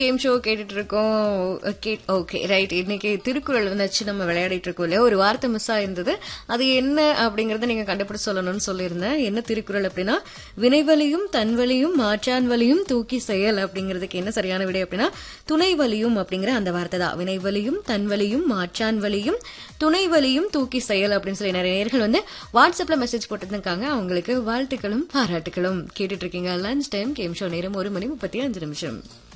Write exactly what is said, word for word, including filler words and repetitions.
Game show கேட்டுட்டு இருக்கோம். Okay right. இன்னைக்கு திருக்குறள் வச்சு நம்ம விளையாடிட்டு இருக்கோம் இல்லையா? ஒரு வார்த்தை மிஸ் ஆயிருந்தது. அது என்ன அப்படிங்கறத நீங்க கண்டுபிடிச்சு சொல்லணும்னு சொல்லியிருந்தேன். என்ன திருக்குறள் அப்படின்னா, வினைவலியும் தன்வலியும் மாற்றான் வலியும் தூக்கி செயல் அப்படிங்கிறதுக்கு என்ன சரியான விடை அப்படின்னா துணைவலியும் அப்படிங்கிற அந்த வார்த்தை தான். வினைவலியும் தன்வலியும் மாற்றான் வலியும் துணைவலியும் தூக்கி செயல் அப்படின்னு சொல்லி நிறைய நேர்கள் வந்து வாட்ஸ்அப்ல மெசேஜ் போட்டுருக்காங்க. அவங்களுக்கு வாழ்த்துக்களும் பாராட்டுகளும். கேட்டுட்டு இருக்கீங்க லஞ்ச் டைம் கேம் ஷோ. நேரம் ஒரு மணி முப்பத்தி அஞ்சு நிமிஷம்.